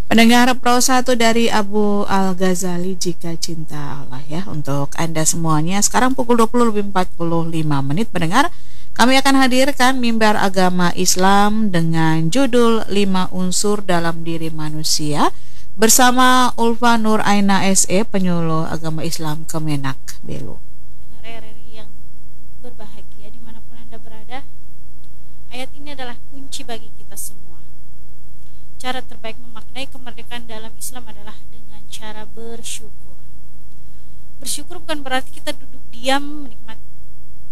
Pendengar Pro 1 dari Abu Al-Ghazali, Jika Cinta Allah ya, untuk Anda semuanya. Sekarang pukul 20 lebih 45 menit pendengar. Kami akan hadirkan mimbar agama Islam dengan judul 5 unsur dalam diri manusia bersama Ulfa Nur Aina SE, penyuluh agama Islam Kemenak Belu. RRI yang berbahagia dimanapun Anda berada, ayat ini adalah kunci bagi kita semua. Cara terbaik memaknai kemerdekaan dalam Islam adalah dengan cara bersyukur. Bersyukur bukan berarti kita duduk diam menikmati